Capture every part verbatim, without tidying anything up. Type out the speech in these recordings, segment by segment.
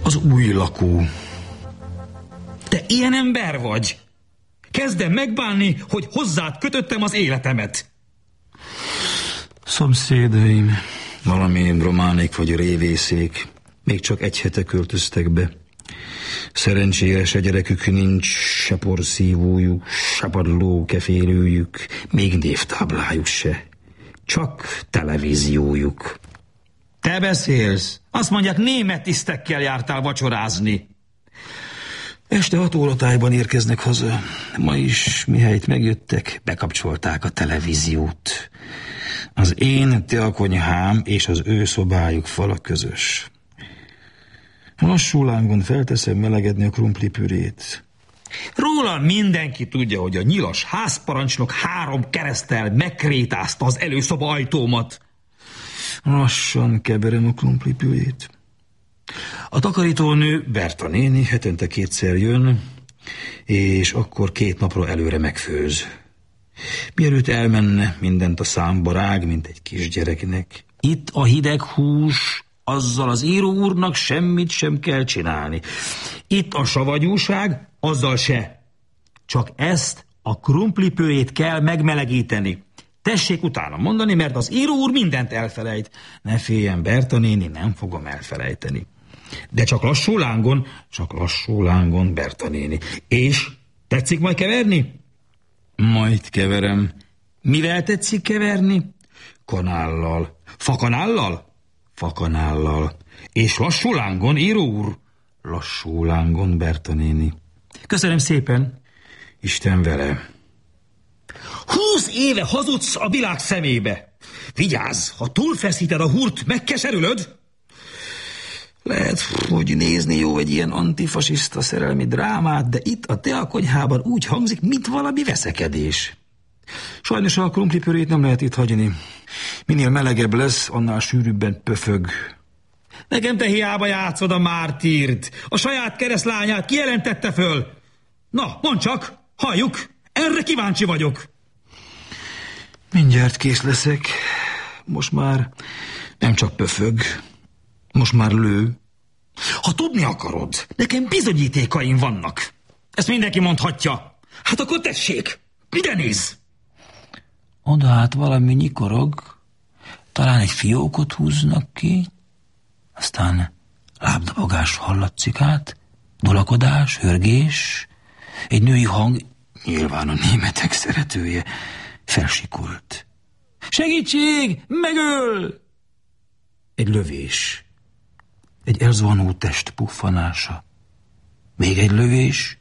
Az új lakó. Te ilyen ember vagy. Kezdem megbánni, hogy hozzád kötöttem az életemet. Szomszédaim, valamilyen románék vagy révészék, még csak egy hete költöztek be. Szerencsére se gyerekük nincs, se porszívójuk, se padló kefélőjük, még névtáblájuk se. Csak televíziójuk. Te beszélsz? Azt mondják, német tisztekkel jártál vacsorázni. Este hat óratájban érkeznek haza. Ma is, mihelyt megjöttek, bekapcsolták a televíziót. Az én teakonyhám és az ő szobájuk fala közös. Lassú lángon felteszem melegedni a krumplipürét. Róla mindenki tudja, hogy a nyilas házparancsnok három kereszttel megkrétázta az előszoba ajtómat. Lassan keverem a krumplipürét. A takarítónő, Berta néni, hetente kétszer jön, és akkor két napra előre megfőz. Mielőtt elmenne, mindent a számba rág, mint egy kisgyereknek. Itt a hideg hús, azzal az író úrnak semmit sem kell csinálni. Itt a savanyúság, azzal se. Csak ezt a krumplipőjét kell megmelegíteni. Tessék utána mondani, mert az író úr mindent elfelejt. Ne féljen, Berta néni, nem fogom elfelejteni. De csak lassú lángon, csak lassú lángon, Berta néni. És tetszik majd keverni? Majd keverem. Mivel tetszik keverni? Kanállal. Fakanállal? Fakanállal. És lassú lángon, író úr? Lassú lángon, Berta néni. Köszönöm szépen. Isten vele. Húsz éve hazudsz a világ szemébe. Vigyázz, ha túlfeszíted a húrt, megkeserülöd. Lehet, hogy nézni jó egy ilyen antifasiszta szerelmi drámát, de itt a teakonyhában úgy hangzik, mint valami veszekedés. Sajnos a krumplipürét nem lehet itt hagyni. Minél melegebb lesz, annál sűrűbben pöfög. Nekem te hiába játszod a mártírt. A saját keresztlányát kijelentette föl. Na, mondd csak, halljuk, erre kíváncsi vagyok. Mindjárt kész leszek. Most már nem csak pöfög, most már lő. Ha tudni akarod, nekem bizonyítékaim vannak. Ezt mindenki mondhatja. Hát akkor tessék, ide nézz! Oda hát valami nyikorog, talán egy fiókot húznak ki, aztán lábdobogás hallatszik át, dolakodás, hörgés, egy női hang, nyilván a németek szeretője, felsikult. Segítség! Megöl! Egy lövés. Egy elzuhanó test puffanása. Még egy lövés.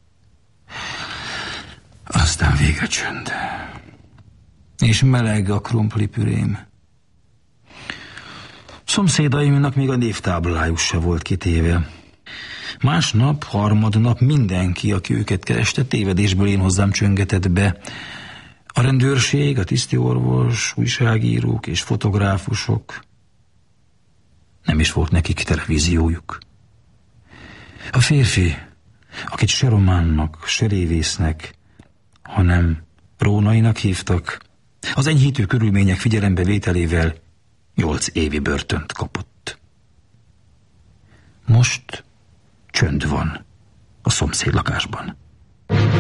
Aztán végre csönd. És meleg a krumplipürém. Szomszédaimnak még a névtáblájuk se volt kitéve. Másnap, harmadnap mindenki, aki őket kereste, tévedésből én hozzám csöngetett be. A rendőrség, a tisztiorvos, újságírók és fotográfusok. Nem is volt nekik televíziójuk. A férfi, akit se románnak, se révésznek, hanem Rónainak hívtak, az enyhítő körülmények figyelembe vételével nyolc évi börtönt kapott. Most csönd van a szomszéd lakásban.